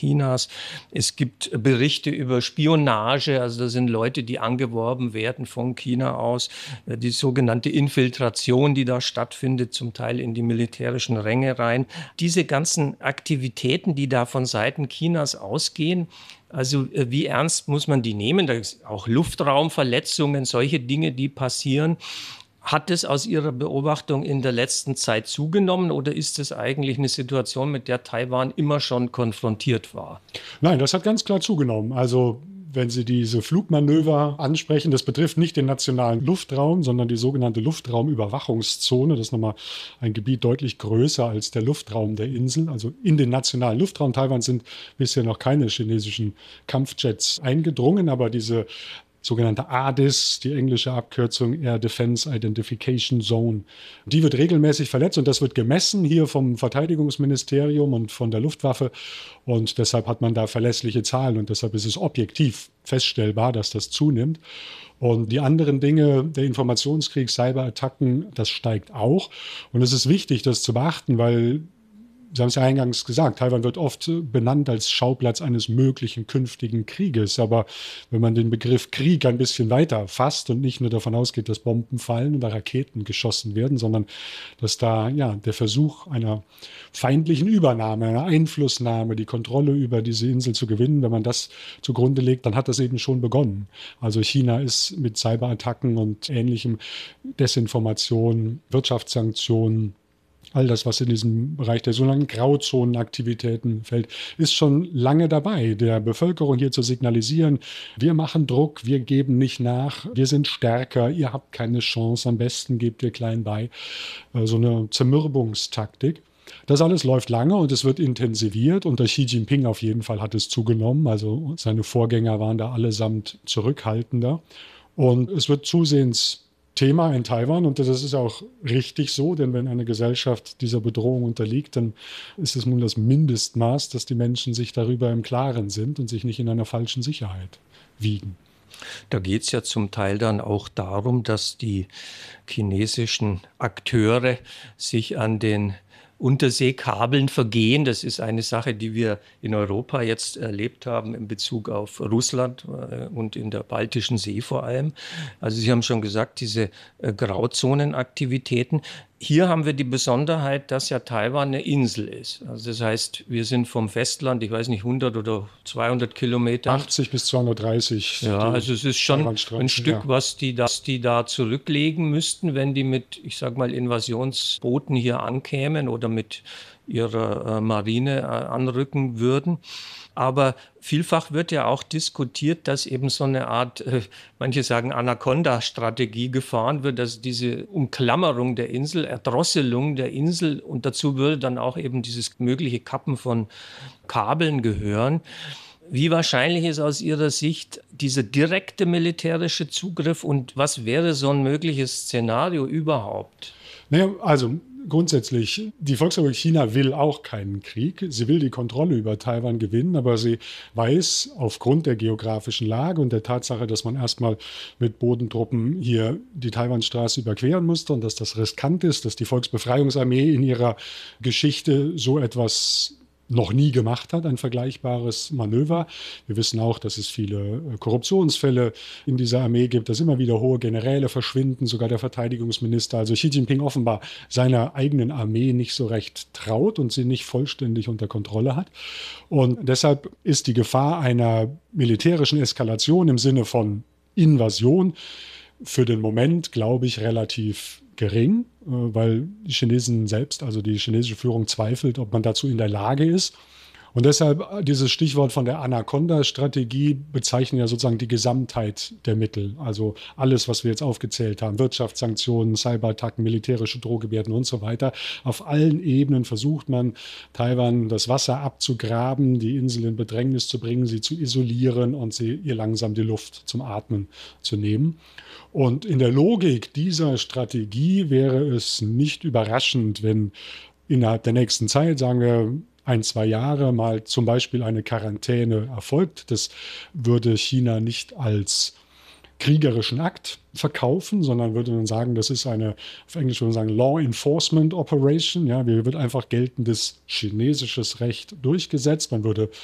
Chinas. Es gibt Berichte über Spionage, also da sind Leute, die angeworben werden von China aus. Die sogenannte Infiltration, die da stattfindet, zum Teil in die militärischen Ränge rein. Diese ganzen Aktivitäten, die da von Seiten Chinas ausgehen, also wie ernst muss man die nehmen? Da ist auch Luftraumverletzungen, solche Dinge, die passieren. Hat es aus Ihrer Beobachtung in der letzten Zeit zugenommen oder ist es eigentlich eine Situation, mit der Taiwan immer schon konfrontiert war? Nein, das hat ganz klar zugenommen. Also wenn Sie diese Flugmanöver ansprechen, das betrifft nicht den nationalen Luftraum, sondern die sogenannte Luftraumüberwachungszone. Das ist nochmal ein Gebiet deutlich größer als der Luftraum der Insel. Also in den nationalen Luftraum Taiwans sind bisher noch keine chinesischen Kampfjets eingedrungen, aber diese sogenannte ADIS, die englische Abkürzung Air Defense Identification Zone. Die wird regelmäßig verletzt und das wird gemessen hier vom Verteidigungsministerium und von der Luftwaffe und deshalb hat man da verlässliche Zahlen und deshalb ist es objektiv feststellbar, dass das zunimmt. Und die anderen Dinge, der Informationskrieg, Cyberattacken, das steigt auch. Und es ist wichtig, das zu beachten, weil Sie haben es ja eingangs gesagt, Taiwan wird oft benannt als Schauplatz eines möglichen künftigen Krieges. Aber wenn man den Begriff Krieg ein bisschen weiter fasst und nicht nur davon ausgeht, dass Bomben fallen oder Raketen geschossen werden, sondern dass da der Versuch einer feindlichen Übernahme, einer Einflussnahme, die Kontrolle über diese Insel zu gewinnen, wenn man das zugrunde legt, dann hat das eben schon begonnen. Also China ist mit Cyberattacken und ähnlichem, Desinformation, Wirtschaftssanktionen, all das, was in diesem Bereich der sogenannten Grauzonenaktivitäten fällt, ist schon lange dabei, der Bevölkerung hier zu signalisieren, wir machen Druck, wir geben nicht nach, wir sind stärker, ihr habt keine Chance, am besten gebt ihr klein bei. So eine Zermürbungstaktik. Das alles läuft lange und es wird intensiviert. Unter Xi Jinping auf jeden Fall hat es zugenommen. Also seine Vorgänger waren da allesamt zurückhaltender. Und es wird zusehends Thema in Taiwan und das ist auch richtig so, denn wenn eine Gesellschaft dieser Bedrohung unterliegt, dann ist es nun das Mindestmaß, dass die Menschen sich darüber im Klaren sind und sich nicht in einer falschen Sicherheit wiegen. Da geht es ja zum Teil dann auch darum, dass die chinesischen Akteure sich an den Unterseekabeln vergehen. Das ist eine Sache, die wir in Europa jetzt erlebt haben in Bezug auf Russland und in der Baltischen See vor allem. Also Sie haben schon gesagt, diese Grauzonenaktivitäten. Hier haben wir die Besonderheit, dass ja Taiwan eine Insel ist. Also das heißt, wir sind vom Festland, ich weiß nicht, 100 oder 200 Kilometer. 80 bis 230. Ja, also es ist schon ein Stück, was die da zurücklegen müssten, wenn die mit, ich sag mal, Invasionsbooten hier ankämen oder mit ihrer Marine anrücken würden. Aber vielfach wird ja auch diskutiert, dass eben so eine Art, manche sagen Anaconda-Strategie gefahren wird, dass diese Umklammerung der Insel, Erdrosselung der Insel und dazu würde dann auch eben dieses mögliche Kappen von Kabeln gehören. Wie wahrscheinlich ist aus Ihrer Sicht dieser direkte militärische Zugriff und was wäre so ein mögliches Szenario überhaupt? Naja, also grundsätzlich, die Volksrepublik China will auch keinen Krieg. Sie will die Kontrolle über Taiwan gewinnen, aber sie weiß aufgrund der geografischen Lage und der Tatsache, dass man erstmal mit Bodentruppen hier die Taiwanstraße überqueren musste und dass das riskant ist, dass die Volksbefreiungsarmee in ihrer Geschichte so etwas noch nie gemacht hat, ein vergleichbares Manöver. Wir wissen auch, dass es viele Korruptionsfälle in dieser Armee gibt, dass immer wieder hohe Generäle verschwinden, sogar der Verteidigungsminister. Also Xi Jinping offenbar seiner eigenen Armee nicht so recht traut und sie nicht vollständig unter Kontrolle hat. Und deshalb ist die Gefahr einer militärischen Eskalation im Sinne von Invasion für den Moment, glaube ich, relativ gering, weil die Chinesen selbst, also die chinesische Führung zweifelt, ob man dazu in der Lage ist. Und deshalb dieses Stichwort von der Anaconda-Strategie bezeichnet ja sozusagen die Gesamtheit der Mittel. Also alles, was wir jetzt aufgezählt haben, Wirtschaftssanktionen, Cyberattacken, militärische Drohgebärden und so weiter. Auf allen Ebenen versucht man, Taiwan das Wasser abzugraben, die Insel in Bedrängnis zu bringen, sie zu isolieren und ihr langsam die Luft zum Atmen zu nehmen. Und in der Logik dieser Strategie wäre es nicht überraschend, wenn innerhalb der nächsten Zeit, sagen wir 1-2 Jahre, mal zum Beispiel eine Quarantäne erfolgt. Das würde China nicht als kriegerischen Akt verkaufen, sondern würde man sagen, das ist eine, auf Englisch würde man sagen, Law Enforcement Operation. Ja, hier wird einfach geltendes chinesisches Recht durchgesetzt. Man würde